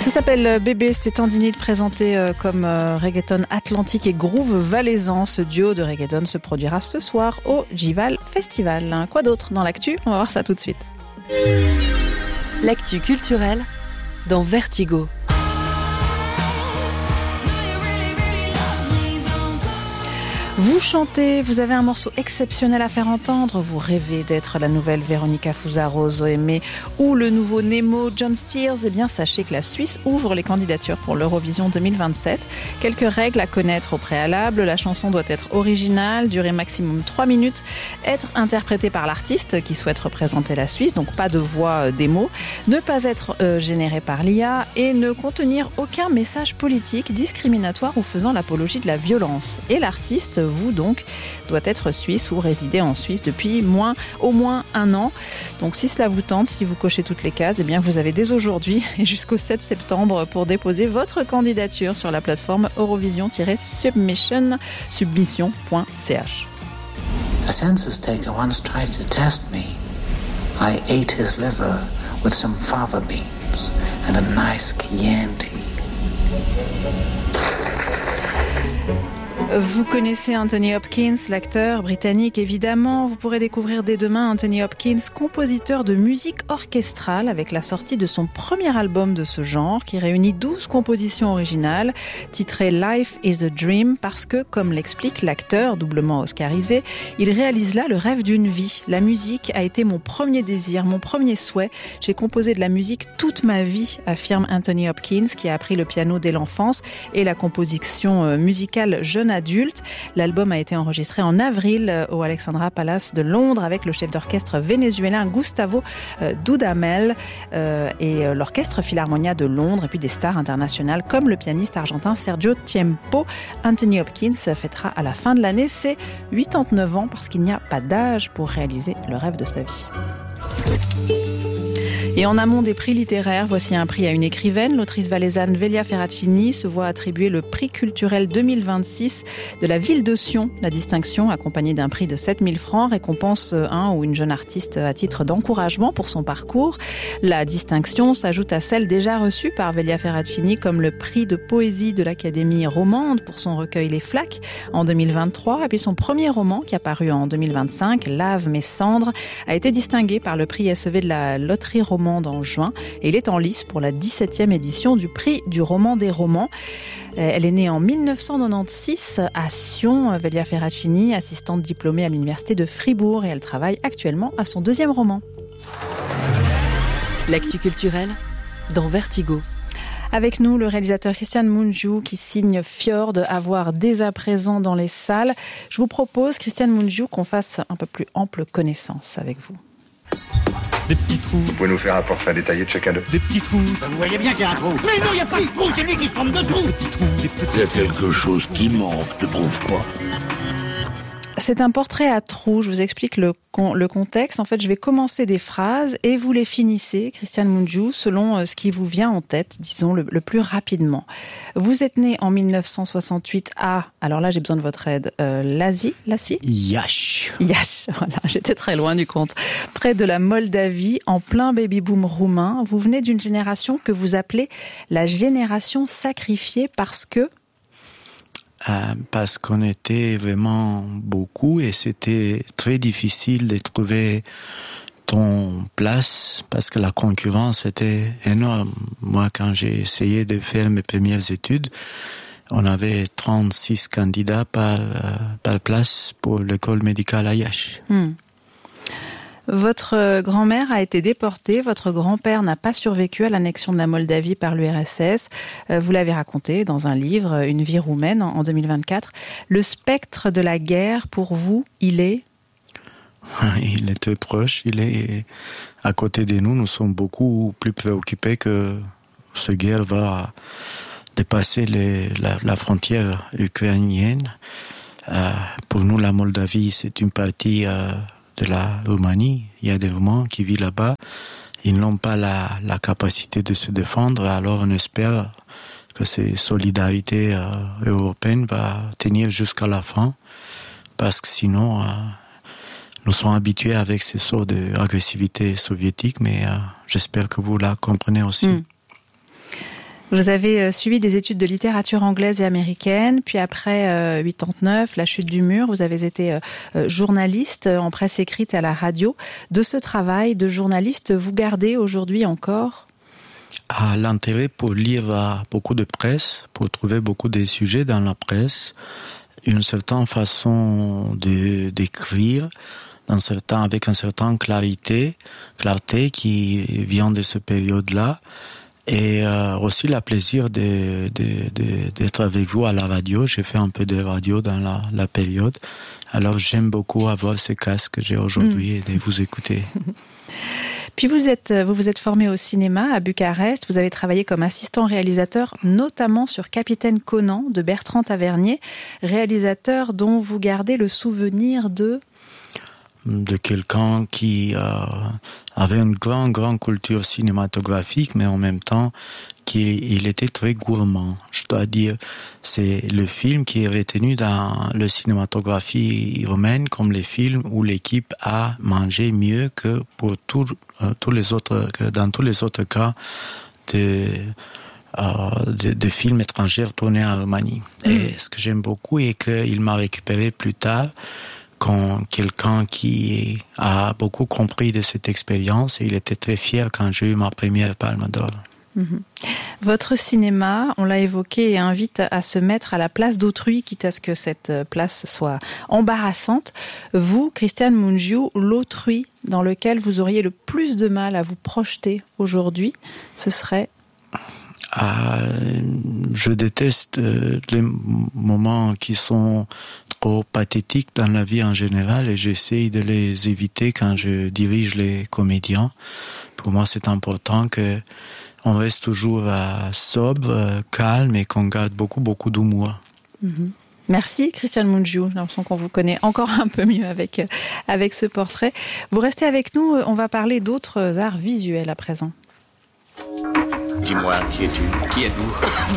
Ça s'appelle Bébé, c'était Tandinite présenté comme reggaeton atlantique et groove valaisan. Ce duo de reggaeton se produira ce soir au Jival Festival. Quoi d'autre dans l'actu ? On va voir ça tout de suite. L'actu culturelle dans Vertigo. Vous chantez, vous avez un morceau exceptionnel à faire entendre, vous rêvez d'être la nouvelle Véronica Fusaro, Zoémé ou le nouveau Nemo John Steers, eh bien sachez que la Suisse ouvre les candidatures pour l'Eurovision 2027. Quelques règles à connaître au préalable, la chanson doit être originale, durer maximum 3 minutes, être interprétée par l'artiste qui souhaite représenter la Suisse, donc pas de voix démo, ne pas être générée par l'IA et ne contenir aucun message politique, discriminatoire ou faisant l'apologie de la violence. Et l'artiste, vous donc, doit être suisse ou résider en Suisse depuis au moins 1 an. Donc si cela vous tente, si vous cochez toutes les cases, eh bien vous avez dès aujourd'hui et jusqu'au 7 septembre pour déposer votre candidature sur la plateforme Eurovision-submission.ch. A census taker once tried to test me. I ate his liver with some fava beans and a nice Chianti. Vous connaissez Anthony Hopkins, l'acteur britannique évidemment. Vous pourrez découvrir dès demain Anthony Hopkins, compositeur de musique orchestrale avec la sortie de son premier album de ce genre qui réunit 12 compositions originales titrées Life is a Dream parce que, comme l'explique l'acteur doublement oscarisé, il réalise là le rêve d'une vie. La musique a été mon premier désir, mon premier souhait. J'ai composé de la musique toute ma vie, affirme Anthony Hopkins qui a appris le piano dès l'enfance et la composition musicale jeune adulte. L'album a été enregistré en avril au Alexandra Palace de Londres avec le chef d'orchestre vénézuélien Gustavo Dudamel et l'orchestre Philharmonia de Londres et puis des stars internationales comme le pianiste argentin Sergio Tiempo. Anthony Hopkins fêtera à la fin de l'année ses 89 ans parce qu'il n'y a pas d'âge pour réaliser le rêve de sa vie. Et en amont des prix littéraires, voici un prix à une écrivaine. L'autrice valaisanne Velia Ferracini se voit attribuer le prix culturel 2026 de la ville de Sion. La distinction, accompagnée d'un prix de 7 000 francs, récompense un ou une jeune artiste à titre d'encouragement pour son parcours. La distinction s'ajoute à celle déjà reçue par Velia Ferracini comme le prix de poésie de l'Académie romande pour son recueil Les Flaques en 2023. Et puis son premier roman, qui a paru en 2025, Lave mes cendres, a été distingué par le prix SEV de la loterie romande en juin et il est en lice pour la 17e édition du prix du roman des romans. Elle est née en 1996 à Sion, Velia Ferracini, assistante diplômée à l'université de Fribourg et elle travaille actuellement à son 2e roman. L'actu culturelle dans Vertigo. Avec nous, le réalisateur Christian Mungiu qui signe Fjord à voir dès à présent dans les salles. Je vous propose, Christian Mungiu, qu'on fasse un peu plus ample connaissance avec vous. Des petits trous. Vous pouvez nous faire un portrait détaillé de chacun d'eux. Des petits trous. Vous voyez bien qu'il y a un trou. Mais non, il n'y a pas de trou, c'est lui qui se trompe de trou. Des petits trous, des petits... Il y a quelque chose qui manque, tu trouves pas ? C'est un portrait à trous. Je vous explique le contexte. En fait, je vais commencer des phrases et vous les finissez, Christian Mungiu, selon ce qui vous vient en tête, disons le plus rapidement. Vous êtes né en 1968 à, alors là j'ai besoin de votre aide, Lassi Iași. Voilà, j'étais très loin du compte. Près de la Moldavie, en plein baby-boom roumain, vous venez d'une génération que vous appelez la génération sacrifiée parce que... Parce qu'on était vraiment beaucoup et c'était très difficile de trouver ton place parce que la concurrence était énorme. Moi, quand j'ai essayé de faire mes premières études, on avait 36 candidats par place pour l'école médicale à Iași. Votre grand-mère a été déportée, votre grand-père n'a pas survécu à l'annexion de la Moldavie par l'URSS. Vous l'avez raconté dans un livre, Une vie roumaine, en 2024. Le spectre de la guerre, pour vous, il est ? Il est très proche, il est à côté de nous. Nous sommes beaucoup plus préoccupés que cette guerre va dépasser la frontière ukrainienne. Pour nous, la Moldavie, c'est une partie... de la Roumanie, il y a des Roumains qui vivent là-bas, ils n'ont pas la capacité de se défendre, alors on espère que cette solidarité européenne va tenir jusqu'à la fin, parce que sinon, nous sommes habitués avec ces sortes d'agressivité soviétique, mais j'espère que vous la comprenez aussi. Vous avez suivi des études de littérature anglaise et américaine, puis après 89, la chute du mur, vous avez été journaliste en presse écrite et à la radio. De ce travail de journaliste, vous gardez aujourd'hui encore l'intérêt pour lire beaucoup de presse, pour trouver beaucoup de sujets dans la presse, une certaine façon d'écrire, avec une certaine clarté qui vient de cette période-là. Et aussi le plaisir d'être avec vous à la radio. J'ai fait un peu de radio dans la période. Alors j'aime beaucoup avoir ce casque que j'ai aujourd'hui et de vous écouter. Puis vous vous êtes formé au cinéma à Bucarest. Vous avez travaillé comme assistant réalisateur, notamment sur Capitaine Conan de Bertrand Tavernier, réalisateur dont vous gardez le souvenir de quelqu'un qui avait une grande culture cinématographique, mais en même temps il était très gourmand. Je dois dire, c'est le film qui est retenu dans la cinématographie romaine comme les films où l'équipe a mangé mieux que pour tous les autres, que dans tous les autres cas de films étrangers tournés en Roumanie. Et ce que j'aime beaucoup est qu'il m'a récupéré plus tard quand quelqu'un qui a beaucoup compris de cette expérience, et il était très fier quand j'ai eu ma première Palme d'Or. Votre cinéma, on l'a évoqué, invite à se mettre à la place d'autrui, quitte à ce que cette place soit embarrassante. Vous, Cristian Mungiu, l'autrui dans lequel vous auriez le plus de mal à vous projeter aujourd'hui, ce serait je déteste les moments qui sont trop pathétiques dans la vie en général et j'essaie de les éviter quand je dirige les comédiens. Pour moi, c'est important que on reste toujours sobre, calme et qu'on garde beaucoup d'humour. Merci Cristian Mungiu, j'ai l'impression qu'on vous connaît encore un peu mieux avec ce portrait. Vous restez avec nous, on va parler d'autres arts visuels à présent. Dis-moi, qui es-tu ? Qui êtes-vous ?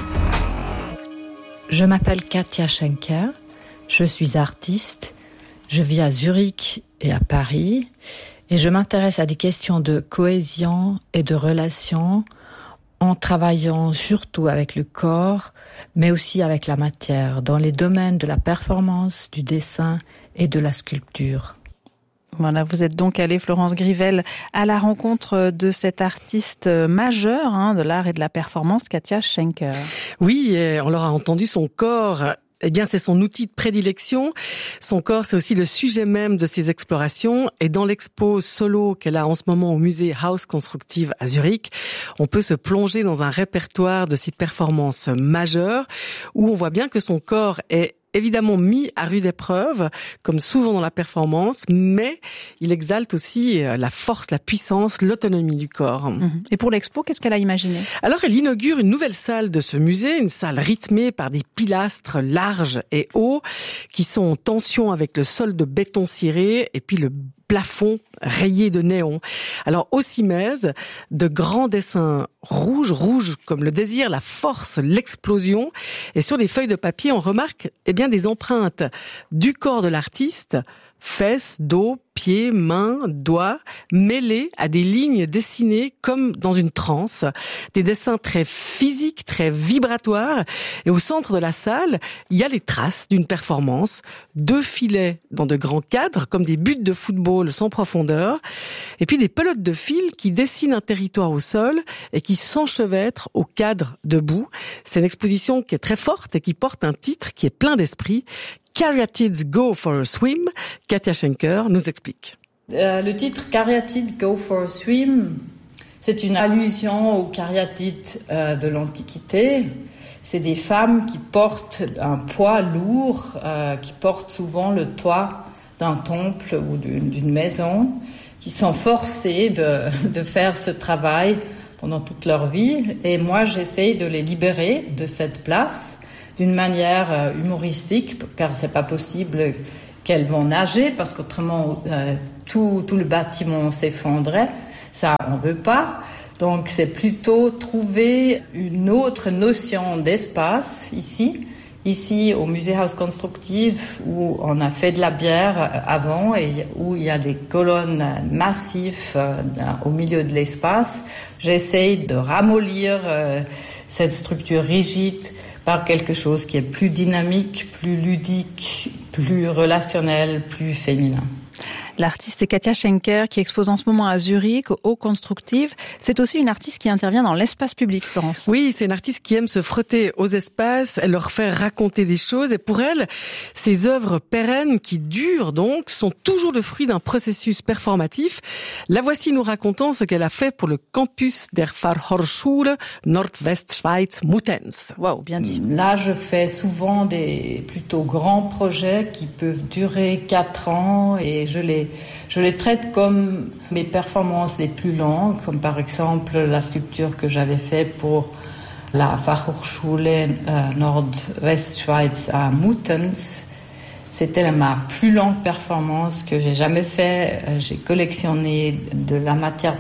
Je m'appelle Katia Schenker, je suis artiste, je vis à Zurich et à Paris et je m'intéresse à des questions de cohésion et de relations en travaillant surtout avec le corps, mais aussi avec la matière, dans les domaines de la performance, du dessin et de la sculpture. Voilà, vous êtes donc allée, Florence Grivel, à la rencontre de cet artiste majeur de l'art et de la performance, Katia Schenker. Oui, on l'aura entendu, son corps, eh bien, c'est son outil de prédilection. Son corps, c'est aussi le sujet même de ses explorations. Et dans l'expo solo qu'elle a en ce moment au musée Haus Konstruktiv à Zurich, on peut se plonger dans un répertoire de ses performances majeures où on voit bien que son corps est évidemment mis à rude épreuve, comme souvent dans la performance, mais il exalte aussi la force, la puissance, l'autonomie du corps. Et pour l'expo, qu'est-ce qu'elle a imaginé ? Alors, elle inaugure une nouvelle salle de ce musée, une salle rythmée par des pilastres larges et hauts, qui sont en tension avec le sol de béton ciré, et puis le plafond rayé de néon. Alors, au Cimèse, de grands dessins rouges comme le désir, la force, l'explosion. Et sur les feuilles de papier, on remarque des empreintes du corps de l'artiste, fesses, dos, pieds, mains, doigts, mêlés à des lignes dessinées comme dans une transe. Des dessins très physiques, très vibratoires. Et au centre de la salle, il y a les traces d'une performance. 2 filets dans de grands cadres, comme des buts de football sans profondeur. Et puis des pelotes de fil qui dessinent un territoire au sol et qui s'enchevêtrent au cadre debout. C'est une exposition qui est très forte et qui porte un titre qui est plein d'esprit. Caryatids Go for a Swim. Katia Schenker nous explique. Le titre Caryatids Go for a Swim, c'est une allusion aux caryatides de l'Antiquité. C'est des femmes qui portent un poids lourd, qui portent souvent le toit d'un temple ou d'une maison, qui sont forcées de faire ce travail pendant toute leur vie. Et moi, j'essaye de les libérer de cette place d'une manière humoristique, car c'est pas possible qu'elles vont nager, parce qu'autrement tout le bâtiment s'effondrait. Ça, on veut pas. Donc, c'est plutôt trouver une autre notion d'espace ici au musée Haus Konstruktiv, où on a fait de la bière avant et où il y a des colonnes massives au milieu de l'espace. J'essaye de ramollir cette structure rigide par quelque chose qui est plus dynamique, plus ludique, plus relationnel, plus féminin. L'artiste est Katia Schenker qui expose en ce moment à Zurich, au Haut Constructive. C'est aussi une artiste qui intervient dans l'espace public, Florence. Oui, c'est une artiste qui aime se frotter aux espaces, elle leur fait raconter des choses. Et pour elle, ces œuvres pérennes qui durent donc sont toujours le fruit d'un processus performatif. La voici nous racontant ce qu'elle a fait pour le campus der Fachhochschule Nordwestschweiz Muttenz. Waouh, bien dit. Là, je fais souvent des plutôt grands projets qui peuvent durer 4 ans et je les traite comme mes performances les plus longues, comme par exemple la sculpture que j'avais faite pour la Fachhochschule Nordwestschweiz à Muttenz. C'était ma plus longue performance que j'ai jamais fait. J'ai collectionné de la matière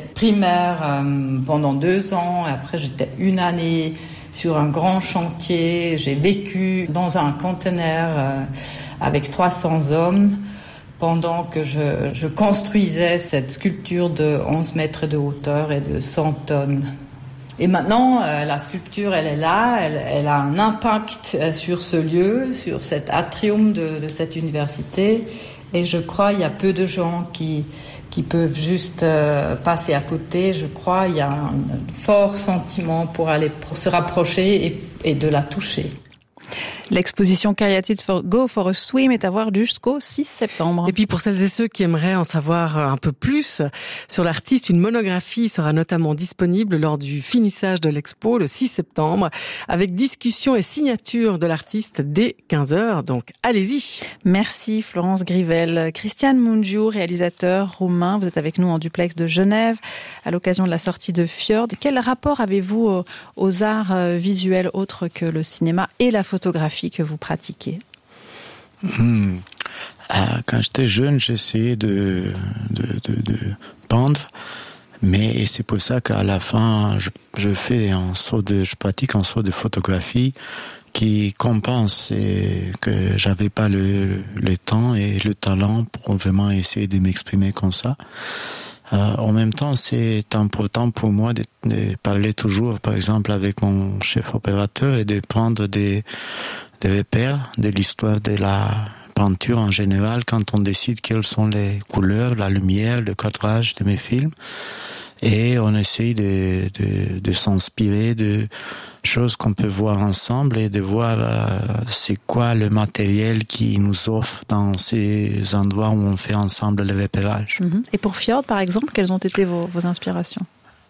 primaire pendant 2 ans. Et après, j'étais 1 année sur un grand chantier. J'ai vécu dans un conteneur avec 300 hommes. Pendant que je construisais cette sculpture de 11 mètres de hauteur et de 100 tonnes. Et maintenant, la sculpture, elle est là, elle a un impact sur ce lieu, sur cet atrium de cette université. Et je crois qu'il y a peu de gens qui peuvent juste passer à côté. Je crois qu'il y a un fort sentiment pour aller se rapprocher et de la toucher. L'exposition Cariatide Go for a Swim est à voir jusqu'au 6 septembre. Et puis pour celles et ceux qui aimeraient en savoir un peu plus sur l'artiste, une monographie sera notamment disponible lors du finissage de l'expo le 6 septembre avec discussion et signature de l'artiste dès 15h. Donc allez-y. Merci Florence Grivel. Christian Mungiu, réalisateur roumain, vous êtes avec nous en duplex de Genève à l'occasion de la sortie de Fjord. Quel rapport avez-vous aux arts visuels autres que le cinéma et la photographie que vous pratiquez? Quand j'étais jeune, j'essayais de peindre, mais c'est pour ça qu'à la fin, je pratique un sort de photographie qui compense et que j'avais pas le temps et le talent pour vraiment essayer de m'exprimer comme ça. En même temps, c'est important pour moi de parler toujours, par exemple, avec mon chef opérateur et de prendre des repères de l'histoire de la peinture en général quand on décide quelles sont les couleurs, la lumière, le cadrage de mes films. Et on essaye de s'inspirer de choses qu'on peut voir ensemble et de voir c'est quoi le matériel qui nous offre dans ces endroits où on fait ensemble le repérage. Et pour Fjord, par exemple, quelles ont été vos inspirations?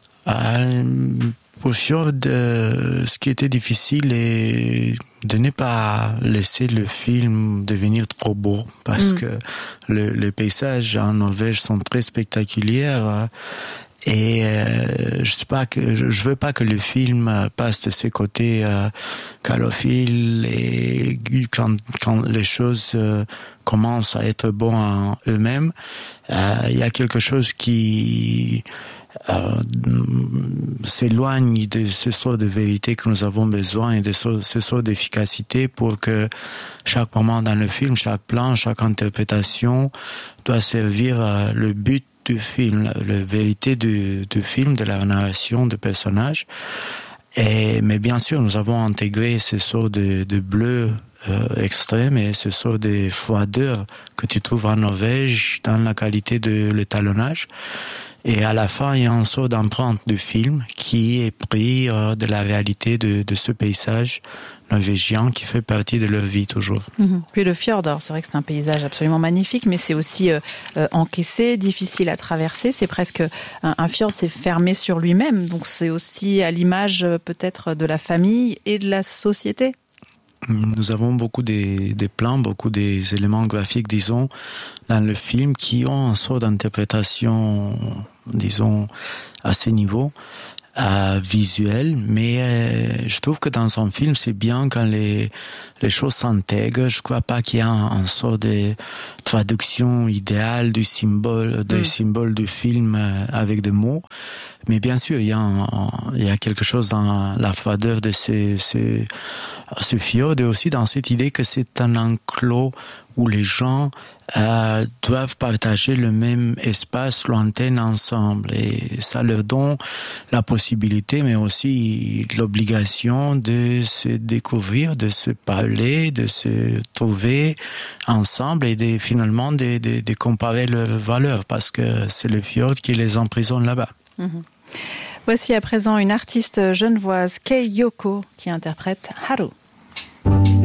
Pour Fjord, ce qui était difficile est de ne pas laisser le film devenir trop beau, parce que les paysages en Norvège sont très spectaculaires. Et je veux pas que le film passe de ce côté calophile et quand les choses commencent à être bonnes en eux-mêmes, il y a quelque chose qui s'éloigne de ce sort de vérité que nous avons besoin et de ce sort d'efficacité pour que chaque moment dans le film, chaque plan, chaque interprétation doit servir le but du film, la vérité du film, de la narration du personnage. Mais bien sûr, nous avons intégré ce sort de bleu extrême et ce sort de froideur que tu trouves en Norvège dans la qualité de l'étalonnage. Et à la fin, il y a un sort d'empreinte du film qui est pris de la réalité de ce paysage norvégien qui fait partie de leur vie toujours. Puis le fjord, c'est vrai que c'est un paysage absolument magnifique, mais c'est aussi encaissé, difficile à traverser. C'est presque un fjord, c'est fermé sur lui-même. Donc c'est aussi à l'image peut-être de la famille et de la société. Nous avons beaucoup des plans, beaucoup des éléments graphiques, disons, dans le film qui ont une sorte d'interprétation, disons, à ce niveau visuel. Mais je trouve que dans un film, c'est bien quand les choses s'intègrent. Je crois pas qu'il y a une sorte de traduction idéale du symbole, du film avec des mots. Mais bien sûr, il y a quelque chose dans la froideur de ce fjord et aussi dans cette idée que c'est un enclos où les gens doivent partager le même espace lointain ensemble. Et ça leur donne la possibilité, mais aussi l'obligation de se découvrir, de se parler, de se trouver ensemble et finalement de comparer leurs valeurs, parce que c'est le fjord qui les emprisonne là-bas. Voici à présent une artiste genevoise, Kei Yoko, qui interprète Haru.